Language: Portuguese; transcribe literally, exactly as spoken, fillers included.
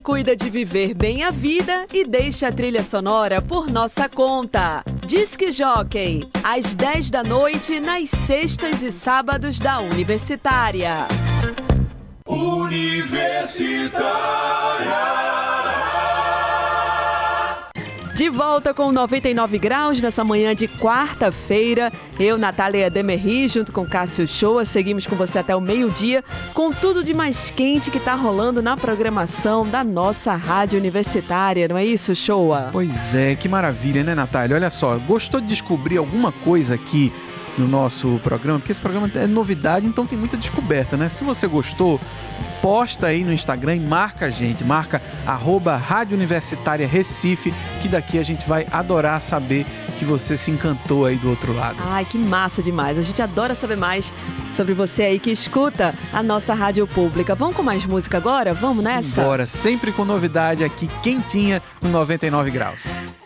Cuida de viver bem a vida e deixa a trilha sonora por nossa conta. Disque Jockey, às dez da noite, nas sextas e sábados da Universitária. Universitária. De volta com noventa e nove graus nessa manhã de quarta-feira. Eu, Natália Demerri, junto com Cássio Shoa, seguimos com você até o meio-dia com tudo de mais quente que está rolando na programação da nossa rádio universitária. Não é isso, Shoa? Pois é, que maravilha, né, Natália? Olha só, gostou de descobrir alguma coisa aqui no nosso programa? Porque esse programa é novidade, então tem muita descoberta, né? Se você gostou, posta aí no Instagram e marca a gente, marca arroba Rádio Universitária Recife, que daqui a gente vai adorar saber que você se encantou aí do outro lado. Ai, que massa demais. A gente adora saber mais sobre você aí que escuta a nossa rádio pública. Vamos com mais música agora? Vamos nessa? Bora, sempre com novidade aqui, quentinha, no noventa e nove graus.